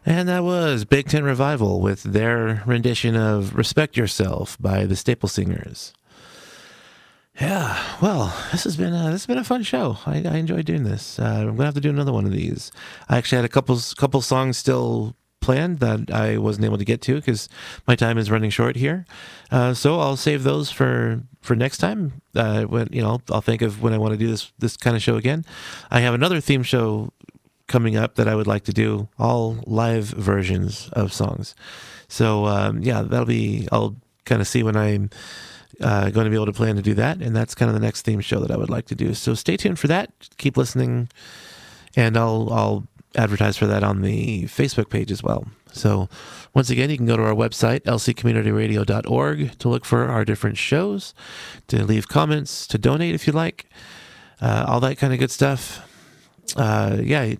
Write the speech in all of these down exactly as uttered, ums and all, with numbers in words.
And that was Big Ten Revival with their rendition of Respect Yourself by the Staple Singers. Yeah, well, this has been a, this has been a fun show. I, I enjoyed doing this. Uh, I'm going to have to do another one of these. I actually had a couple, couple songs still planned that I wasn't able to get to because my time is running short here. Uh, so I'll save those for, for next time. Uh, when you know, I'll think of when I want to do this this kind of show again. I have another theme show coming up that I would like to do, all live versions of songs. So um, yeah, that'll be, I'll kind of see when I'm uh, going to be able to plan to do that. And that's kind of the next theme show that I would like to do. So stay tuned for that. Keep listening, and I'll, I'll advertise for that on the Facebook page as well. So once again, you can go to our website, l c community radio dot org, to look for our different shows, to leave comments, to donate if you like, uh, all that kind of good stuff. Uh, yeah,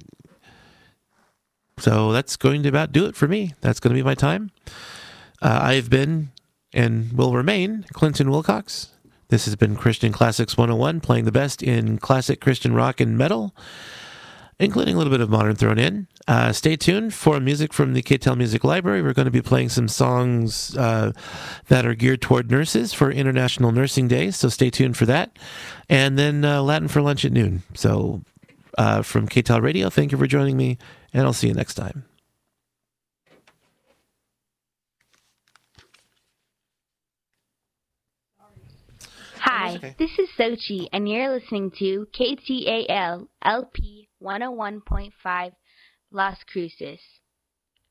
so that's going to about do it for me. That's going to be my time. Uh, I've been and will remain Clinton Wilcox. This has been Christian Classics one oh one, playing the best in classic Christian rock and metal, including a little bit of modern thrown in. Uh, stay tuned for music from the K T E L Music Library. We're going to be playing some songs uh, that are geared toward nurses for International Nursing Day, so stay tuned for that. And then uh, Latin for lunch at noon. So uh, from K T E L Radio, thank you for joining me, and I'll see you next time. Hi, okay. this is Sochi, and you're listening to K T A L L P one oh one point five Las Cruces.